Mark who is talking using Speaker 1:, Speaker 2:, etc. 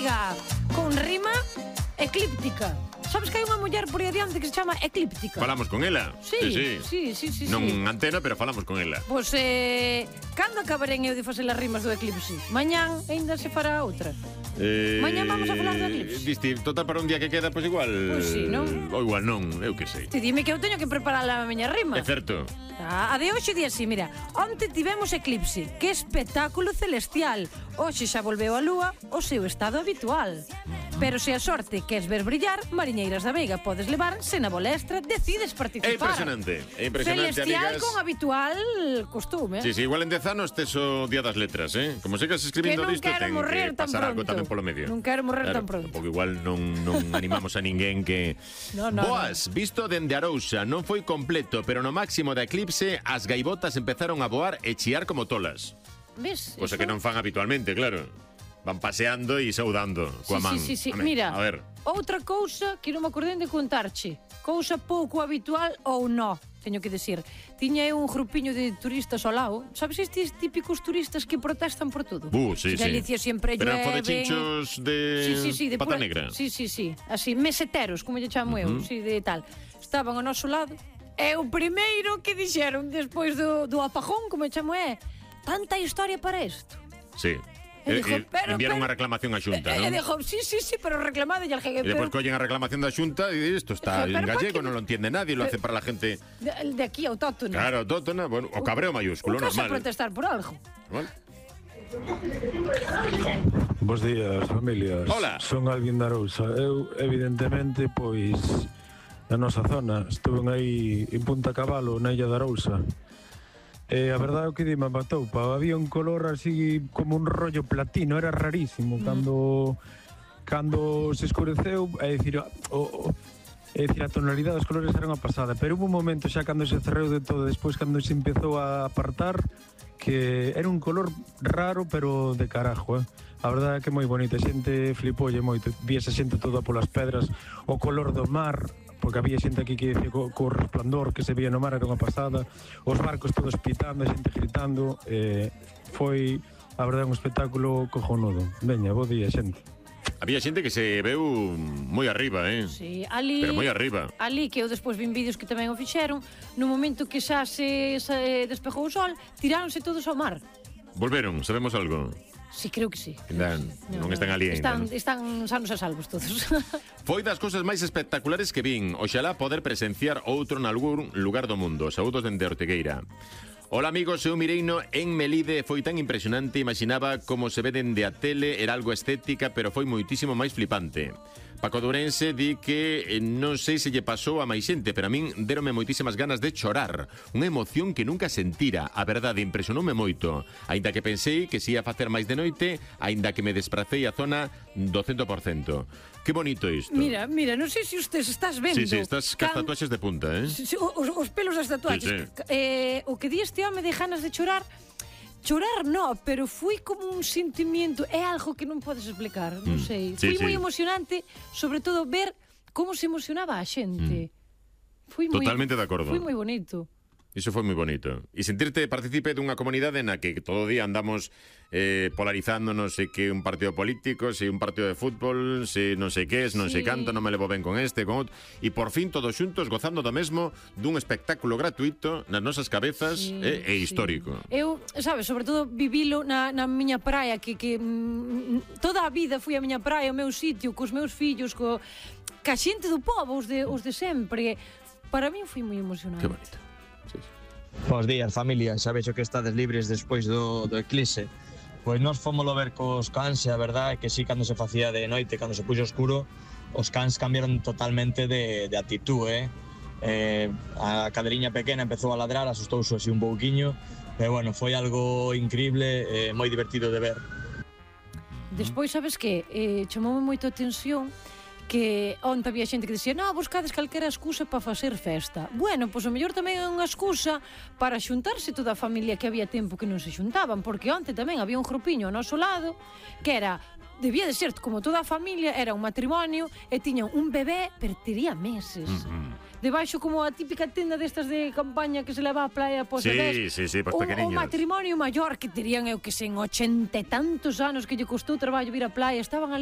Speaker 1: amiga con rima eclíptica. Sabes que hai unha muller por aí adiante que se chama Eclíptica?
Speaker 2: Falamos con ela.
Speaker 1: Sí.
Speaker 2: Non antena, pero falamos con ela.
Speaker 1: Pois, cando acabarén eu de facer as rimas do eclipse? Mañán ainda se fará outra. Mañán vamos a falar do eclipse.
Speaker 2: Diste, total para un día que queda, pois igual...
Speaker 1: Pois sí, non?
Speaker 2: Ou igual non, eu que sei.
Speaker 1: Ti dime que eu teño que preparar a miña rima.
Speaker 2: É certo.
Speaker 1: A de hoxe di así, mira. Onte tivemos eclipse. Que espectáculo celestial. Hoxe xa volveu a lúa ao seu estado habitual. Pero se a sorte queres ver brillar, mariñeiras da Veiga podes levar, se na bolestra decides participar.
Speaker 2: É impresionante,
Speaker 1: Celestial
Speaker 2: amigas.
Speaker 1: con habitual costume.
Speaker 2: Sí, igual en 10 anos tes o Día das Letras, Como sigas escribindo disto, ten que pasar algo tamén polo medio.
Speaker 1: Non quero morrer tan pronto.
Speaker 2: Tampouco igual non animamos a ninguén que... Boas, visto dende Arousa, non foi completo, pero no máximo da eclipse, as gaivotas empezaron a voar e chiar como tolas.
Speaker 1: Ves?
Speaker 2: Cosa que non fan habitualmente, claro. Van paseando e saudando coa man.
Speaker 1: Sí.
Speaker 2: Mira,
Speaker 1: Mira,
Speaker 2: a ver.
Speaker 1: outra cousa que non me acordei de contarche. Cousa pouco habitual ou non, teño que decir. Tiña eu un grupiño de turistas ao lado. Sabes estes típicos turistas que protestan por todo?
Speaker 2: Sí.
Speaker 1: Galicia sempre
Speaker 2: pero
Speaker 1: llueven.
Speaker 2: Pero de chinchos de pata negra.
Speaker 1: Sí. Así, meseteros, como lle chamo eu, sí, de tal. Estaban ao noso lado. E o primeiro que dixeron despois do apagón, como chamo tanta historia para isto.
Speaker 2: Sí. Enviaron unha reclamación á Xunta, non?
Speaker 1: E dixo, sí, pero reclamade al jefe.
Speaker 2: E despois collen a reclamación da Xunta e isto está en gallego, non lo entiende nadie, lo hace para la gente...
Speaker 1: De aquí, autóctona.
Speaker 2: Claro, autóctona, bueno, o cabreo mayúsculo, normal.
Speaker 1: O protestar por algo.
Speaker 2: Normal.
Speaker 3: Bos días, familias.
Speaker 2: Hola.
Speaker 3: Son Alvin da Arousa. Eu, evidentemente, pois, na nosa zona, estuve aí en Punta Cabalo, na Illa da Arousa. E a verdade é que me matou, había un color así como un rollo platino, era rarísimo cando se escureceu, é dicir, a tonalidade dos colores era unha pasada, pero hubo un momento xa cando se cerreu de todo, despois cando se empezou a apartar, que era un color raro, pero de carajo, A verdade é que é moi bonita, a xente flipoulle moito, víase xente toda polas pedras, o color do mar, porque había xente aquí que dicía co resplandor que se vía no mar era unha pasada, os barcos todos pitando, a xente gritando, foi, a verdade, un espectáculo cojonudo. Veña, bo día, xente.
Speaker 2: Había xente que se veu moi arriba,
Speaker 1: Sí, ali,
Speaker 2: pero moi arriba.
Speaker 1: Ali, que eu despois vin vídeos que tamén o fixeron, no momento que xa se despejou o sol, tiráronse todos ao mar.
Speaker 2: Volveron, sabemos algo?
Speaker 1: Sí, creo que sí.
Speaker 2: Non están ali ainda.
Speaker 1: Están sanos e salvos todos.
Speaker 2: Foi das cousas máis espectaculares que vin. Oxalá poder presenciar outro nalgún lugar do mundo. Saúdos dende Ortigueira. Hola amigos, eu mireino en Melide, foi tan impresionante, imaginaba como se ve dende a tele, era algo estética, pero foi moitísimo máis flipante. Paco Dourense di que non sei se lle pasou a máis xente, pero a min derome moitísimas ganas de chorar. Unha emoción que nunca sentira, a verdade, impresionoume moito. Aínda que pensei que se ia facer máis de noite, aínda que me despracei a zona do 100%. Que bonito isto.
Speaker 1: Mira, non sei se usted estás vendo.
Speaker 2: Sí, estás cas tatuaxes de punta,
Speaker 1: Os pelos das tatuaxes.
Speaker 2: Sí.
Speaker 1: O que di este home de ganas de chorar, no, pero foi como un sentimiento, é algo que non podes explicar, non sei. Foi moi emocionante, sobre todo ver como se emocionaba a xente.
Speaker 2: Totalmente de acordo.
Speaker 1: Foi moi bonito.
Speaker 2: Iso foi moi bonito. E sentirte partícipe dunha comunidade na que todo o día andamos polarizándonos, se que un partido político, se un partido de fútbol, se non sei que, non sei canto, non me levo ben con este, con outro, e por fin todos xuntos gozando do mesmo dun espectáculo gratuito nas nosas cabezas e histórico.
Speaker 1: Eu, sabes, sobre todo vivilo na miña praia, que toda a vida fui a miña praia, o meu sitio, cos meus fillos, ca xente do povo, os de sempre. Para min foi moi emocionante.
Speaker 2: Que bonito.
Speaker 4: Bos días, familia, xa vexo que estades libres despois do eclipse. Pois nós fómolo ver cos cans e a verdade é que sí, cando se facía de noite, cando se puxo oscuro, os cans cambiaron totalmente de actitude, A caderiña pequena empezou a ladrar, asustouse así un pouquiño, pero bueno, foi algo increíble, moi divertido de ver.
Speaker 1: Despois, sabes que chamoume moito a atención que onte había xente que dicía buscades calquera excusa para facer festa. Bueno, pois o mellor tamén é unha excusa para xuntarse toda a familia que había tempo que non se xuntaban, porque onte tamén había un grupiño ao noso lado que debía de ser como toda a familia, era un matrimonio e tiñan un bebé, pero tería meses. Debaixo como a típica tenda destas de campaña que se leva á playa pos bebés.
Speaker 2: Sí, pos pequeniños.
Speaker 1: O matrimonio maior que terían, eu que sei, en 80 e tantos anos que lle costou traballo vir á playa, estaban ali